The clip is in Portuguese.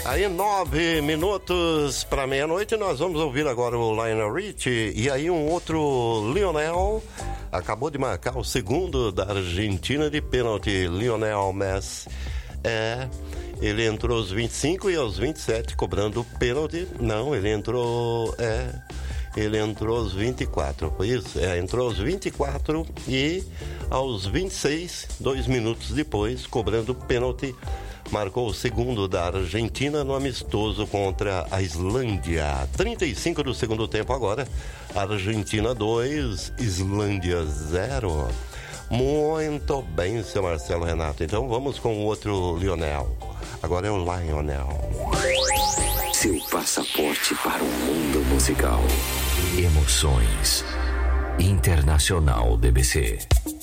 Aí 9 minutos para meia-noite, nós vamos ouvir agora o Lionel Richie. E aí um outro Lionel acabou de marcar o segundo da Argentina de pênalti. Lionel Messi. Ele entrou aos 25 e aos 27 cobrando pênalti. Não, ele entrou aos 24, foi isso? Entrou aos 24 e aos 26, 2 minutos depois, cobrando pênalti, marcou o segundo da Argentina no amistoso contra a Islândia. 35 do segundo tempo agora, Argentina 2, Islândia 0. Muito bem, seu Marcelo Renato. Então vamos com o outro Lionel. Agora é o Lionel. Seu passaporte para o mundo musical. Emoções. Internacional DBC.